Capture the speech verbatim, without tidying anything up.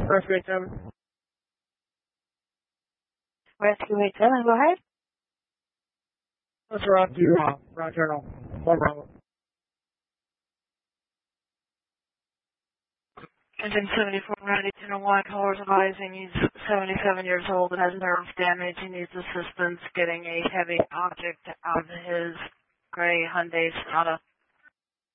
Rescue eight seven. Rescue eight seven, go ahead. Let's run to uh, Brown Journal. One Bravo. Engine seventy-four ninety, ten oh one, callers advising he's seventy-seven years old and has nerve damage. He needs assistance getting a heavy object out of his gray Hyundai Sonata.